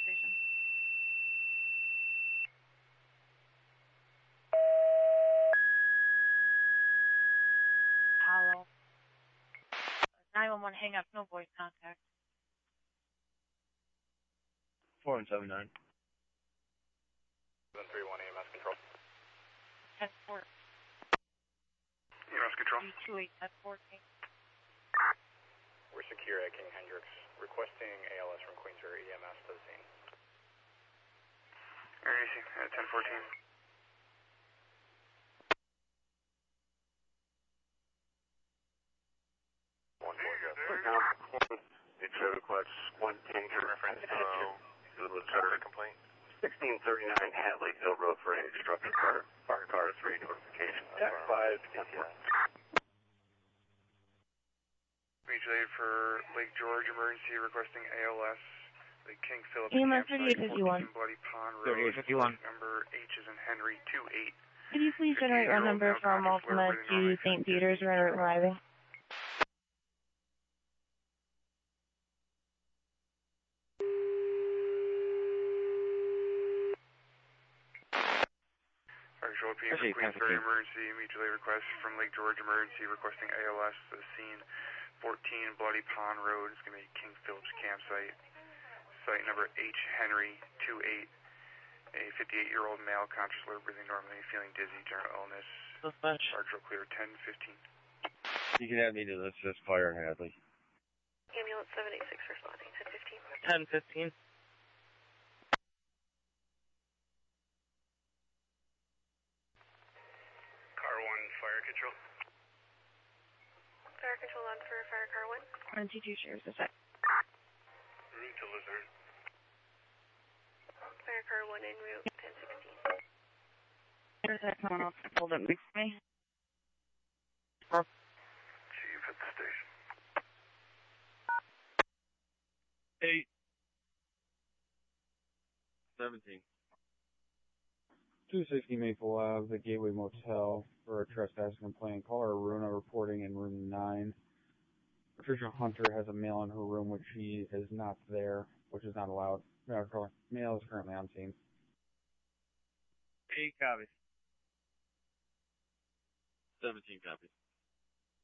station. Hello. 911, hang up, no voice contact. 4179. 731 EMS control. 10-4. EMS control. 328, 10-14. We're secure at King Hendricks. Requesting ALS from Queensboro EMS to the scene. Air AC at 1014. It's a request 110 reference complaint. 1639 Hadley Hill Road for any destructive car. Fire car 3 notification. Jack 5. Mutual aid for Lake George emergency requesting ALS. The King Philip EMS campsite, 3851. 14 Bloody Pond Road. 3851. Number H is in Henry 28. Could you please generate run number from Ultima to St. Peter's Road arriving? Fire Control PM for Queensbury emergency. Mutual aid request from Lake George emergency requesting ALS to the scene. 14 Bloody Pond Road. It's going to be King Phillips campsite. Site number H Henry 28. A 58-year-old male, conscious, low breathing normally, feeling dizzy, general illness. Dispatch. Fire Control clear 1015. You can have me to this fire in Hadley. Ambulance 786 responding, 1015. 1015. Car 1, fire control. Fire control on for fire car 1. RT2 shares the set. Route to Luzerne. Fire car 1 en route, 1016. There's that someone else that pulled up next to me. Chief at the station. 8. 17. 260 Maple Ave, the Gateway Motel, for a trespass complaint. Caller Aruna reporting in room 9. Patricia Hunter has a male in her room, which she is not there, which is not allowed. Male is currently on scene. 8 copies. 17 copies.